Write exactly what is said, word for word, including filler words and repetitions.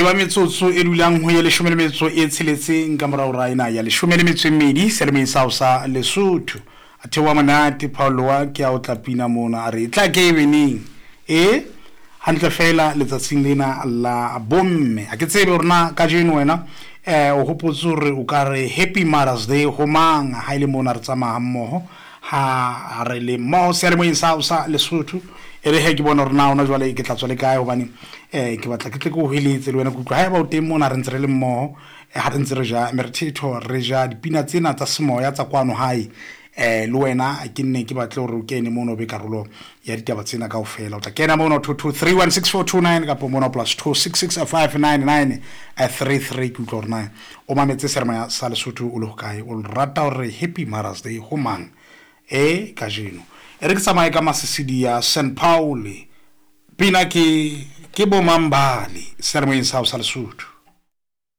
ba metsotso e dulang ho ye leshome le metso e tsheletseng ka morao raina ya leshome le metso e mmedi selemong sa sa Lesotho a thewa monate Paulo wa ke a o tlapina mona a re tla ke evening e hantle fela letsatsing lena la bomme a ke tsebe rona ka jeno wena eh o hopotsa re o ka re happy Mother's Day ho mang ha ile mona re tsamaya mmoho ha re le mo selemong sa sa Lesotho ere he ke bona rona ona jwale ke tla tswa le kae hobane eh ke batla ke tle go heletse le wena go tloha ha ba o teng mona re ntse re le mmoho ha re ntse re ja merithito re ja dipina tsena tsa semoya tsa kwano hae eh le wena ke nne ke batle hore o kene mono be karolo ya ditaba tsena kaofela o tla kena mono two two three one six four two nine ka po mono plus two six six five nine nine three three ku tlo rena o mametse serema sa Lesotho o le kae o rata hore happy Mother's Day ho mang e ka jeno e re ke tsamaye ka masisidi ya Saint Paul pina ke ke bo mambali serema sa sa Lesotho